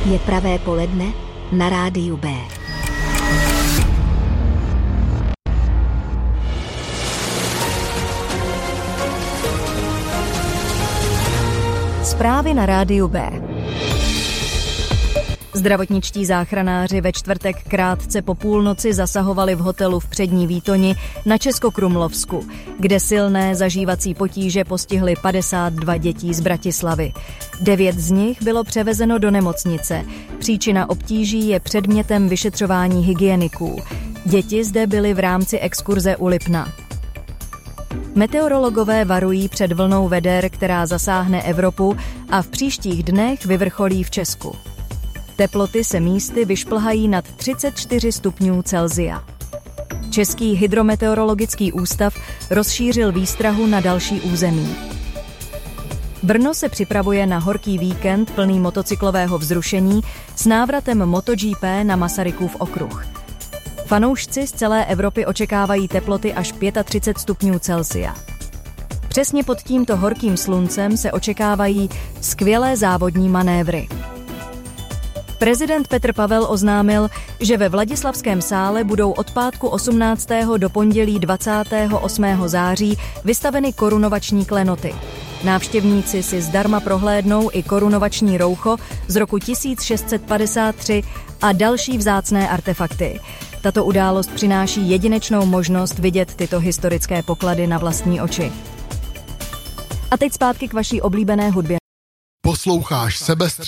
Je pravé poledne na rádiu B. Zprávy na rádiu B. Zdravotničtí záchranáři ve čtvrtek krátce po půlnoci zasahovali v hotelu v Přední Výtoni na Českokrumlovsku, kde silné zažívací potíže postihly 52 dětí z Bratislavy. 9 z nich bylo převezeno do nemocnice. Příčina obtíží je předmětem vyšetřování hygieniků. Děti zde byly v rámci exkurze u Lipna. Meteorologové varují před vlnou veder, která zasáhne Evropu a v příštích dnech vyvrcholí v Česku. Teploty se místy vyšplhají nad 34 stupňů Celsia. Český hydrometeorologický ústav rozšířil výstrahu na další území. Brno se připravuje na horký víkend plný motocyklového vzrušení s návratem MotoGP na Masarykův okruh. Fanoušci z celé Evropy očekávají teploty až 35 stupňů Celsia. Přesně pod tímto horkým sluncem se očekávají skvělé závodní manévry. Prezident Petr Pavel oznámil, že ve Vladislavském sále budou od pátku 18. do pondělí 28. září vystaveny korunovační klenoty. Návštěvníci si zdarma prohlédnou i korunovační roucho z roku 1653 a další vzácné artefakty. Tato událost přináší jedinečnou možnost vidět tyto historické poklady na vlastní oči. A teď zpátky k vaší oblíbené hudbě. Posloucháš Sebestř